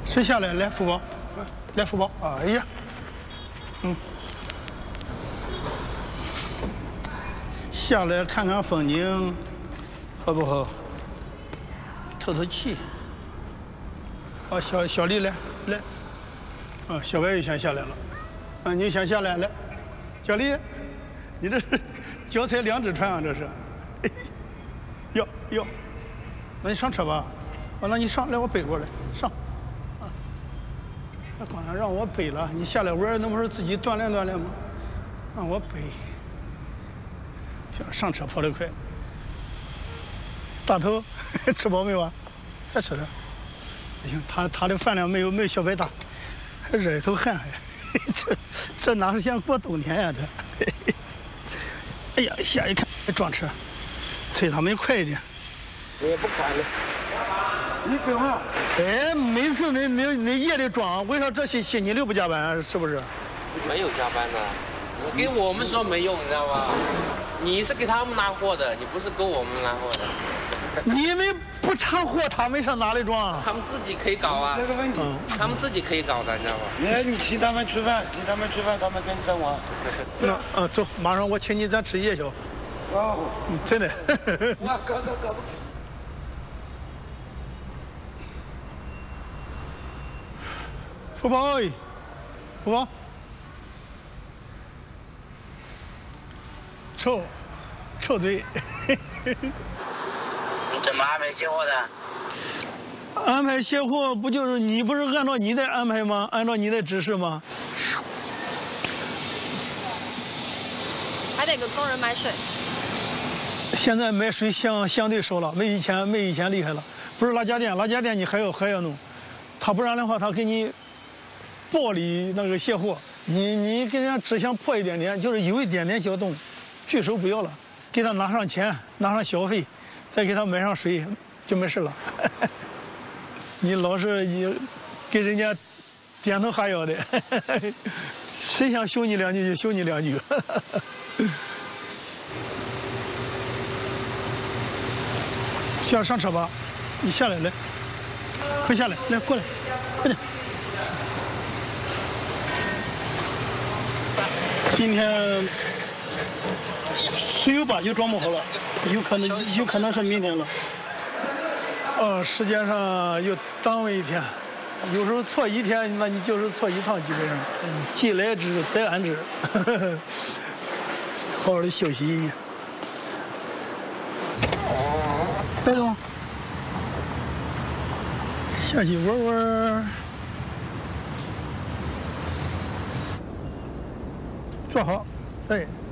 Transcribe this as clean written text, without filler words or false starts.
谁下来？来，福宝，来，福宝。哎呀，下来看看风景，好不好？透透气。啊，小丽来。啊，小白也先下来了。啊，你先下来，来，小丽，你这是脚踩两只船啊，这是。哟，那你上车吧。啊，那你上来，我背过来，上。啊，那刚才让我背了，你下来玩，那不是自己锻炼锻炼吗？让我背。行，上车跑得快。大头，吃饱没有啊？再吃点。不行，他的饭量没有小白大，还热一头汗还。这哪是想过冬天呀？这。哎呀，下一看撞车，催他们快一点。 我也不管了。你走啊！ 哎，每次你夜里装，为啥这星期六不加班？是不是？ 没有加班的，你给我们说没用，你知道吧？你是给他们拿货的，你不是给我们拿货的。 你们不查货，他们上哪里装啊？ 他们自己可以搞啊。 这个问题， 他们自己可以搞的，你知道吧？ 你请他们吃饭，他们跟你争完。 那走，马上我请你咱吃夜宵。 哦， 真的。 那搞不。 福宝，福宝，臭嘴。 你怎么安排卸货的？ 安排卸货不就是你不是按照你的安排吗？按照你的指示吗？ 还得给工人买水。 现在买水相对少了，没以前厉害了。不是拉家电你还要弄，他不然的话他给你暴力那个卸货，你给人家只想破一点点，就是有一点点小洞，拒收不要了，给他拿上钱，拿上小费，再给他买上水就没事了。你老是给人家点头哈腰的，谁想凶你两句就凶你两句。想上车吧，你下来来，快下来，来过来，快点。今天十有八九装不好了，有可能是明天了。时间上又耽误一天，有时候错一天，那你就是错一趟，基本上。既来之则安之，好好的休息一下。白总，下去玩玩。坐好，对。